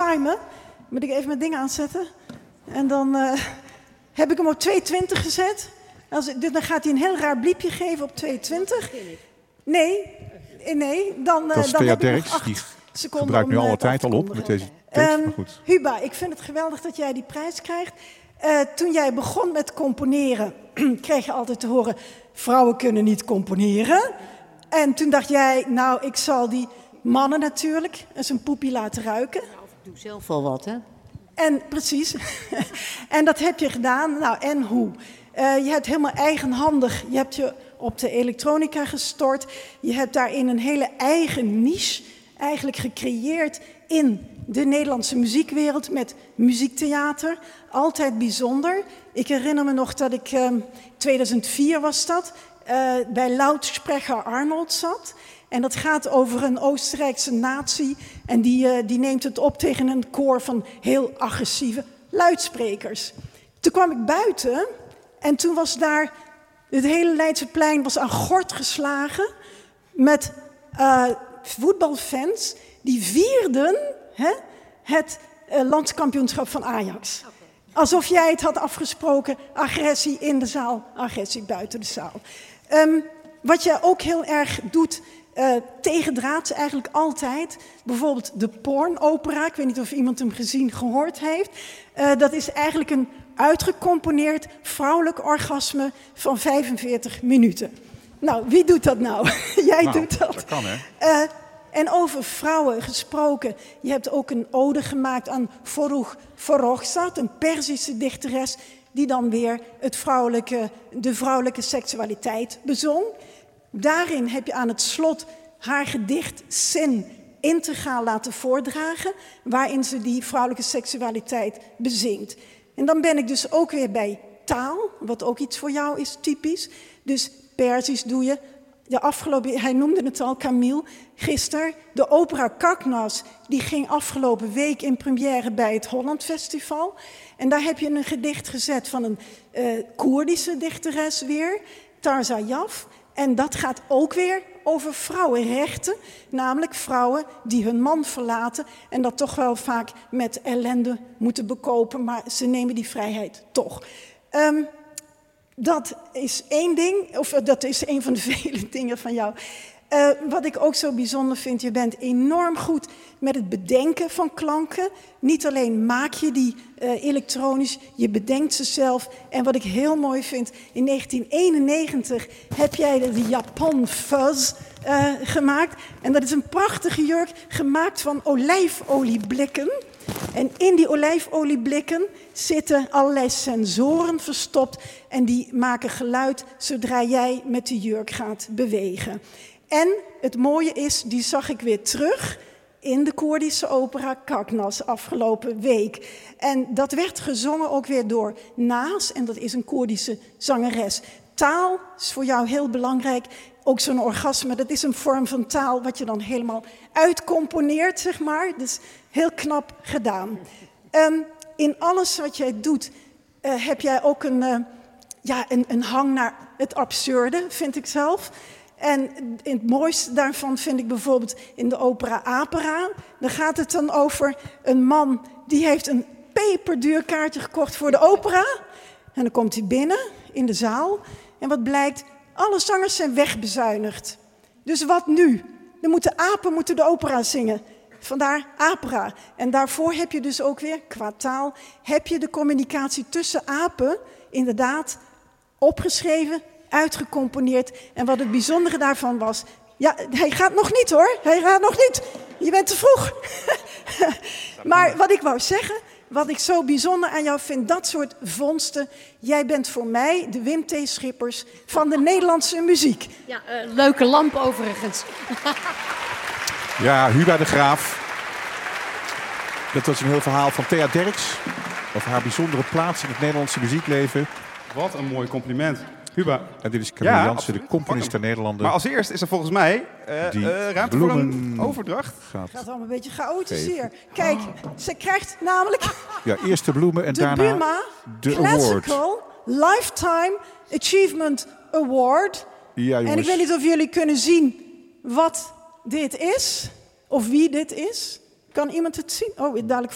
timen. Moet ik even mijn ding aanzetten? En dan heb ik hem op 220 gezet. Dus dan gaat hij een heel raar bliepje geven op 220. Nee, dan dat is dan Thea heb ik nog Derks, 8 die seconden gebruikt nu om, alle te tijd al op afkondigen. met deze tekst. Maar goed. Huba, ik vind het geweldig dat jij die prijs krijgt. Toen jij begon met componeren, kreeg je altijd te horen... vrouwen kunnen niet componeren. En toen dacht jij, nou, ik zal die mannen natuurlijk eens een poepie laten ruiken. Nou, ik doe zelf wel wat, hè? En precies. En dat heb je gedaan. Nou, en hoe? Je hebt helemaal eigenhandig, je hebt je op de elektronica gestort. Je hebt daarin een hele eigen niche eigenlijk gecreëerd in de Nederlandse muziekwereld met muziektheater. Altijd bijzonder. Ik herinner me nog dat ik, 2004 was dat, bij Lautsprecher Arnold zat. En dat gaat over een Oostenrijkse nazi. En die neemt het op tegen een koor van heel agressieve luidsprekers. Toen kwam ik buiten en toen was daar... Het hele Leidseplein was aan gort geslagen met voetbalfans die vierden het landskampioenschap van Ajax. Alsof jij het had afgesproken, agressie in de zaal, agressie buiten de zaal. Wat je ook heel erg doet, tegendraads eigenlijk altijd, bijvoorbeeld de pornopera, ik weet niet of iemand hem gehoord heeft. Dat is eigenlijk een uitgecomponeerd vrouwelijk orgasme van 45 minuten. Nou, wie doet dat nou? Jij doet dat. Dat kan, hè? En over vrouwen gesproken, je hebt ook een ode gemaakt aan Forugh Farrokhzad, een Perzische dichteres, die dan weer de vrouwelijke seksualiteit bezong. Daarin heb je aan het slot haar gedicht Sin integraal laten voordragen, waarin ze die vrouwelijke seksualiteit bezingt. En dan ben ik dus ook weer bij taal, wat ook iets voor jou is typisch. Dus Perzisch doe je. Hij noemde het al, Camille, gisteren. De opera Kaknas, die ging afgelopen week in première bij het Holland Festival. En daar heb je een gedicht gezet van een Koerdische dichteres weer, Tarza Yaf. En dat gaat ook weer over vrouwenrechten, namelijk vrouwen die hun man verlaten en dat toch wel vaak met ellende moeten bekopen, maar ze nemen die vrijheid toch. Dat is één ding, of dat is een van de vele dingen van jou. Wat ik ook zo bijzonder vind, je bent enorm goed met het bedenken van klanken. Niet alleen maak je die elektronisch, je bedenkt ze zelf. En wat ik heel mooi vind, in 1991 heb jij de Japan Fuzz gemaakt. En dat is een prachtige jurk gemaakt van olijfolieblikken. En in die olijfolieblikken zitten allerlei sensoren verstopt. En die maken geluid zodra jij met de jurk gaat bewegen. En het mooie is, die zag ik weer terug in de Koerdische opera Kaknas afgelopen week. En dat werd gezongen ook weer door Naas, en dat is een Koerdische zangeres. Taal is voor jou heel belangrijk. Ook zo'n orgasme, dat is een vorm van taal wat je dan helemaal uitcomponeert, zeg maar. Dus heel knap gedaan. In alles wat jij doet, heb jij ook een hang naar het absurde, vind ik zelf. En het mooiste daarvan vind ik bijvoorbeeld in de opera Apera. Daar gaat het dan over een man die heeft een peperduur kaartje gekocht voor de opera. En dan komt hij binnen in de zaal. En wat blijkt? Alle zangers zijn wegbezuinigd. Dus wat nu? De apen de opera zingen. Vandaar Apera. En daarvoor heb je dus ook weer, qua taal, heb je de communicatie tussen apen inderdaad opgeschreven, uitgecomponeerd. En wat het bijzondere daarvan was... Ja, hij gaat nog niet hoor. Hij gaat nog niet. Je bent te vroeg. Maar wat ik wou zeggen, wat ik zo bijzonder aan jou vind, dat soort vondsten. Jij bent voor mij de Wim T. Schippers van de Nederlandse muziek. Ja, leuke lamp overigens. Ja, Huba de Graaf. Dat was een heel verhaal van Thea Derks. Over haar bijzondere plaats in het Nederlandse muziekleven. Wat een mooi compliment. Huba. En dit is Camille Jansen, de componist der Nederlanden. Maar als eerst is er volgens mij ruimte voor een overdracht. Het gaat allemaal een beetje chaotisch hier. Kijk, ze krijgt namelijk... Ja, eerst de bloemen en de daarna Buma de Classical award. Lifetime Achievement Award. Ja, jongens. En ik weet niet of jullie kunnen zien wat dit is. Of wie dit is. Kan iemand het zien? Oh, dadelijk